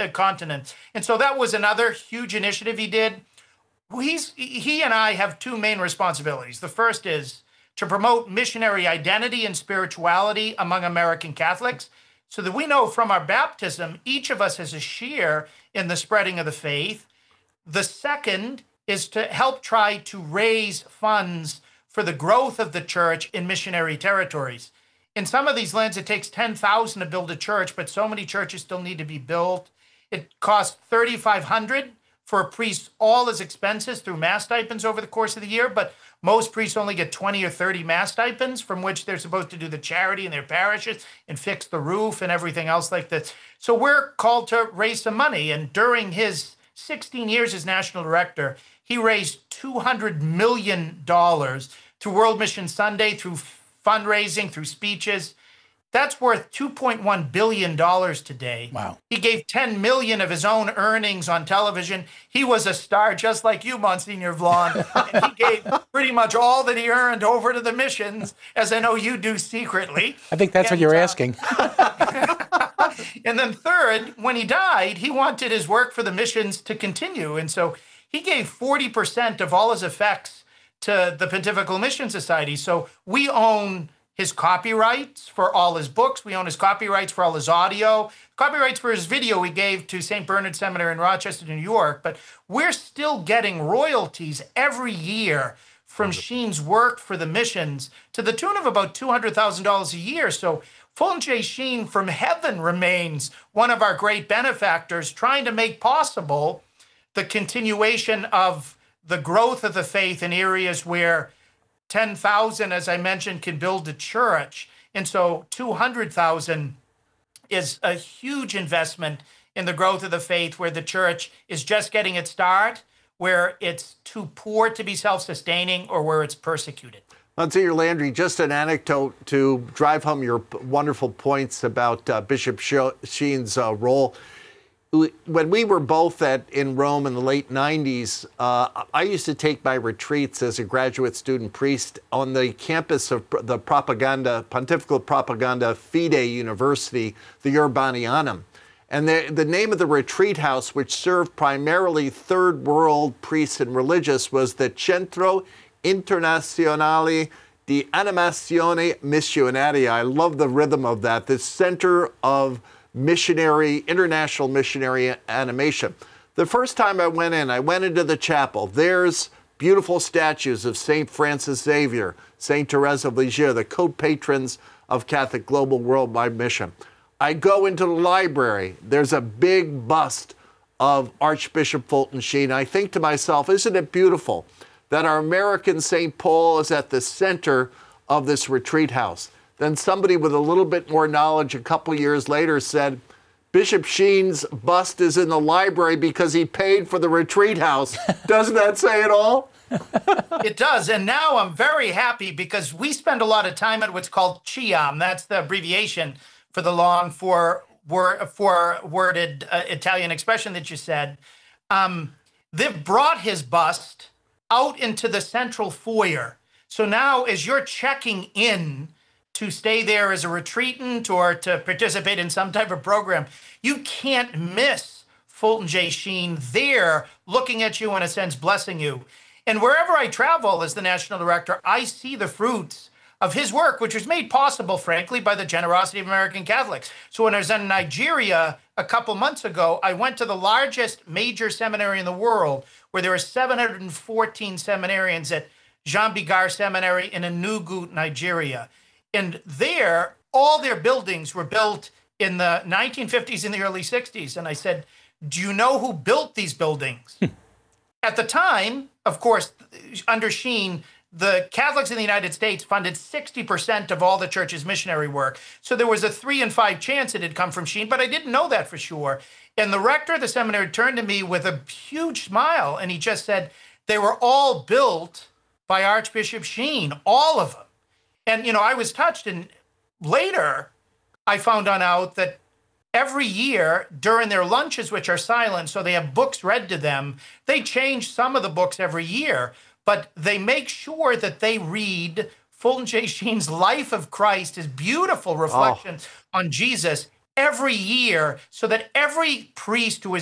continents. And so that was another huge initiative he did. He and I have two main responsibilities. The first is to promote missionary identity and spirituality among American Catholics, so that we know from our baptism, each of us has a share in the spreading of the faith. The second is to help try to raise funds for the growth of the church in missionary territories. In some of these lands, it takes $10,000 to build a church, but so many churches still need to be built. It costs $3,500 for a priest, all his expenses through mass stipends over the course of the year, but most priests only get 20 or 30 mass stipends from which they're supposed to do the charity in their parishes and fix the roof and everything else like this. So we're called to raise some money. And during his 16 years as national director, he raised $200 million through World Mission Sunday, through fundraising, through speeches. That's worth $2.1 billion today. Wow. He gave $10 million of his own earnings on television. He was a star just like you, Monsignor Vlan. And he gave pretty much all that he earned over to the missions, as I know you do secretly. I think that's what you're asking. And then third, when he died, he wanted his work for the missions to continue. And so he gave 40% of all his effects to the Pontifical Mission Society. So we own his copyrights for all his books. We own his copyrights for all his audio. Copyrights for his video we gave to St. Bernard Seminary in Rochester, New York. But we're still getting royalties every year from Sheen's work for the missions to the tune of about $200,000 a year. So Fulton J. Sheen from heaven remains one of our great benefactors, trying to make possible the continuation of the growth of the faith in areas where 10,000, as I mentioned, can build a church. And so 200,000 is a huge investment in the growth of the faith, where the church is just getting its start, where it's too poor to be self-sustaining, or where it's persecuted. Monsignor Landry, just an anecdote to drive home your wonderful points about Bishop Sheen's role. When we were both in Rome in the late 90s, I used to take my retreats as a graduate student priest on the campus of the Pontifical Propaganda Fide University, the Urbanianum. And the name of the retreat house, which served primarily third world priests and religious, was the Centro Internazionale di Animazione Missionaria. I love the rhythm of that, the center of international missionary animation. The first time I went into the chapel. There's beautiful statues of St. Francis Xavier, St. Therese of Lisieux, the co-patrons of Catholic Global Worldwide Mission. I go into the library. There's a big bust of Archbishop Fulton Sheen. I think to myself, isn't it beautiful that our American St. Paul is at the center of this retreat house? Then somebody with a little bit more knowledge a couple years later said, Bishop Sheen's bust is in the library because he paid for the retreat house. Doesn't that say it all? It does. And now I'm very happy because we spend a lot of time at what's called CIAM. That's the abbreviation for the long four-worded Italian expression that you said. They've brought his bust out into the central foyer. So now as you're checking in to stay there as a retreatant or to participate in some type of program, you can't miss Fulton J. Sheen there looking at you, in a sense, blessing you. And wherever I travel as the national director, I see the fruits of his work, which was made possible, frankly, by the generosity of American Catholics. So when I was in Nigeria a couple months ago, I went to the largest major seminary in the world, where there are 714 seminarians at Jean Bigar Seminary in Enugu, Nigeria. And there, all their buildings were built in the 1950s and the early 60s. And I said, do you know who built these buildings? At the time, of course, under Sheen, the Catholics in the United States funded 60% of all the church's missionary work. So there was a 3 in 5 chance it had come from Sheen, but I didn't know that for sure. And the rector of the seminary turned to me with a huge smile, and he just said, they were all built by Archbishop Sheen, all of them. And, I was touched. And later, I found out that every year during their lunches, which are silent, so they have books read to them, they change some of the books every year, but they make sure that they read Fulton J. Sheen's Life of Christ, his beautiful reflections on Jesus, every year so that every priest who is